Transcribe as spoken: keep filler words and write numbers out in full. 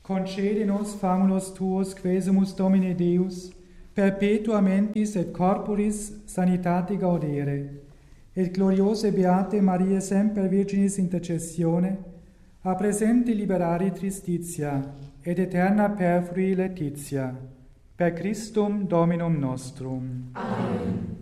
concede nos famulus tuos, quesumus Domine Deus, perpetua mentis et corporis sanitate gaudere, et gloriose beate Mariae semper Virginis intercessione, a presente liberari tristitia, et eterna perfrui laetitia, per Christum Dominum nostrum. Amen.